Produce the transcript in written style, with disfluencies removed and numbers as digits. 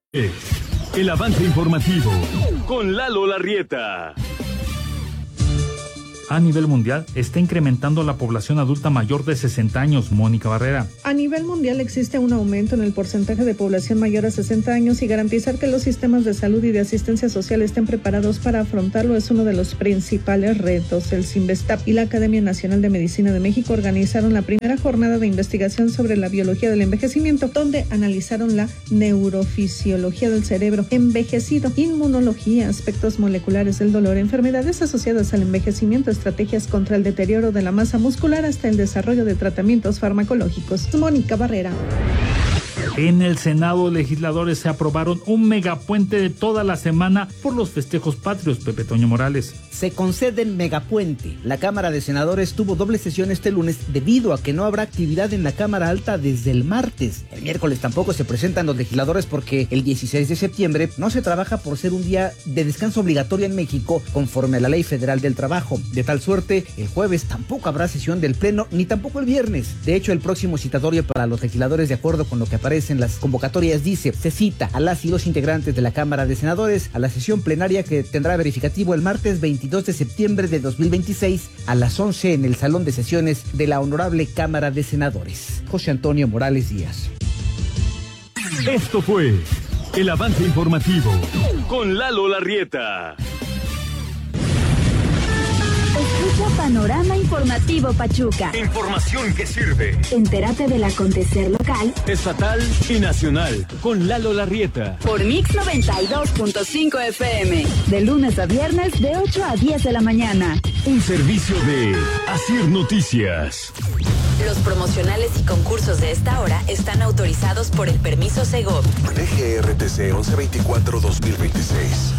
El avance informativo con Lalo Larrieta. A nivel mundial, está incrementando la población adulta mayor de 60 años. Mónica Barrera. A nivel mundial existe un aumento en el porcentaje de población mayor a 60 años y garantizar que los sistemas de salud y de asistencia social estén preparados para afrontarlo es uno de los principales retos. El CINVESTAP y la Academia Nacional de Medicina de México organizaron la primera jornada de investigación sobre la biología del envejecimiento, donde analizaron la neurofisiología del cerebro envejecido, inmunología, aspectos moleculares del dolor, enfermedades asociadas al envejecimiento, estrategias contra el deterioro de la masa muscular hasta el desarrollo de tratamientos farmacológicos. Mónica Barrera. En el Senado, legisladores se aprobaron un megapuente de toda la semana por los festejos patrios. Pepe Toño Morales. Se concede el megapuente. La Cámara de Senadores tuvo doble sesión este lunes debido a que no habrá actividad en la Cámara Alta desde el martes. El miércoles tampoco se presentan los legisladores porque el 16 de septiembre no se trabaja por ser un día de descanso obligatorio en México conforme a la Ley Federal del Trabajo. De tal suerte, el jueves tampoco habrá sesión del Pleno ni tampoco el viernes. De hecho, el próximo citatorio para los legisladores, de acuerdo con lo que aparece en las convocatorias, dice: se cita a las y los integrantes de la Cámara de Senadores a la sesión plenaria que tendrá verificativo el martes 22 de septiembre de 2026 a las 11 en el Salón de Sesiones de la Honorable Cámara de Senadores. José Antonio Morales Díaz. Esto fue el avance informativo con Lalo Larrieta. Escucha Panorama Informativo Pachuca. Información que sirve. Entérate del acontecer local, Estatal y nacional con Lalo Larrieta. Por Mix 92.5 FM. De lunes a viernes de 8 a 10 de la mañana. Un servicio de Asir Noticias. Los promocionales y concursos de esta hora están autorizados por el permiso Segov. DGRTC 1124-2026.